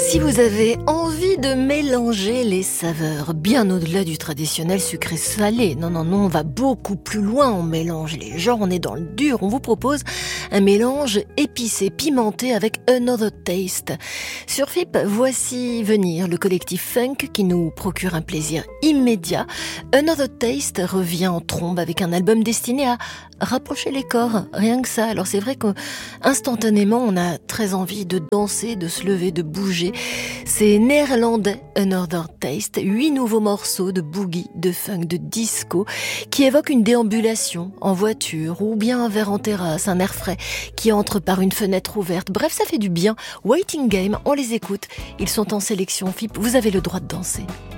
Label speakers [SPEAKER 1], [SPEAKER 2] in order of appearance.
[SPEAKER 1] Si vous avez envie de mélanger les saveurs, bien au-delà du traditionnel sucré-salé, non, on va beaucoup plus loin, on mélange les genres, on est dans le dur, on vous propose un mélange épicé, pimenté avec Another Taste. Sur FIP, voici venir le collectif Funk qui nous procure un plaisir immédiat. Another Taste revient en trombe avec un album destiné à rapprocher les corps, rien que ça. Alors c'est vrai qu'instantanément, on a très envie de danser, de se lever, de bouger. C'est néerlandais, Another Taste, 8 nouveaux morceaux de boogie, de funk, de disco, qui évoquent une déambulation en voiture ou bien un verre en terrasse, un air frais qui entre par une fenêtre ouverte. Bref, ça fait du bien. Waiting Game, on les écoute. Ils sont en sélection FIP, vous avez le droit de danser.